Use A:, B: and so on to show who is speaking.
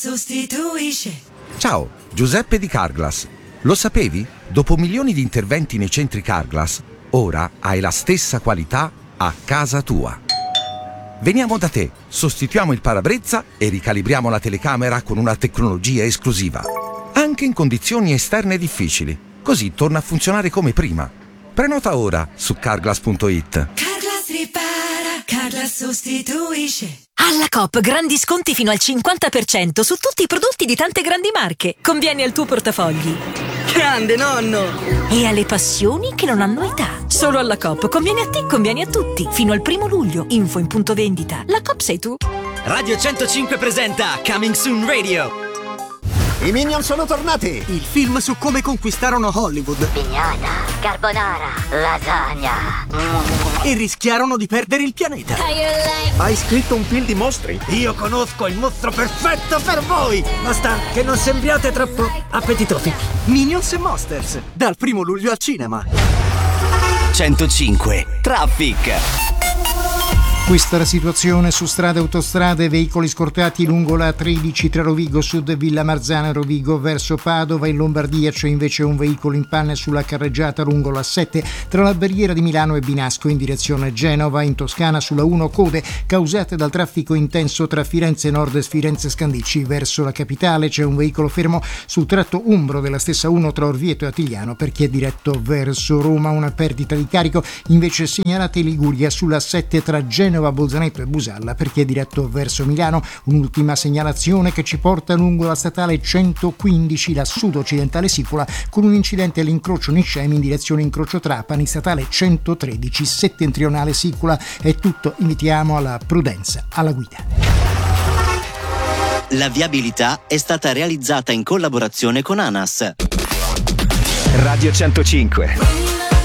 A: sostituisce.
B: Ciao, Giuseppe di Carglass. Lo sapevi? Dopo milioni di interventi nei centri Carglass, ora hai la stessa qualità a casa tua. Veniamo da te, sostituiamo il parabrezza e ricalibriamo la telecamera con una tecnologia esclusiva. Anche in condizioni esterne difficili. Così torna a funzionare come prima. Prenota ora su Carglass.it.
A: Carglass ripara, Carglass sostituisce.
C: Alla Coop grandi sconti fino al 50% su tutti i prodotti di tante grandi marche. Conviene al tuo portafogli.
D: Grande nonno!
C: E alle passioni che non hanno età. Solo alla Coop conviene a te, conviene a tutti. Fino al 1 luglio. Info in punto vendita. La Coop sei tu.
E: Radio 105 presenta Coming Soon Radio.
F: I Minions sono tornati!
D: Il film su come conquistarono Hollywood.
G: Pignata, carbonara, lasagna.
D: E rischiarono di perdere il pianeta.
F: Hai scritto un film di mostri?
D: Io conosco il mostro perfetto per voi! Basta che non sembriate troppo appetitosi. Minions e Monsters, dal 1 luglio al cinema.
E: 105 Traffic.
H: Questa è la situazione su strade e autostrade, veicoli scortati lungo la 13 tra Rovigo Sud, Villa Marzana e Rovigo verso Padova. In Lombardia c'è invece un veicolo in panne sulla carreggiata lungo la 7 tra la Barriera di Milano e Binasco in direzione Genova. In Toscana sulla 1 code causate dal traffico intenso tra Firenze Nord e Firenze Scandicci verso la capitale. C'è un veicolo fermo sul tratto umbro della stessa 1 tra Orvieto e Attigliano per chi è diretto verso Roma. Una perdita di carico invece segnalata in Liguria sulla 7 tra Genova, Bolzaneto e Busalla per chi è diretto verso Milano. Un'ultima segnalazione che ci porta lungo la statale 115, la sud-occidentale Sicola, con un incidente all'incrocio Niscemi in direzione incrocio Trapani, statale 113 settentrionale Sicola. È tutto, invitiamo alla prudenza alla guida.
E: La viabilità è stata realizzata in collaborazione con ANAS.
I: Radio 105.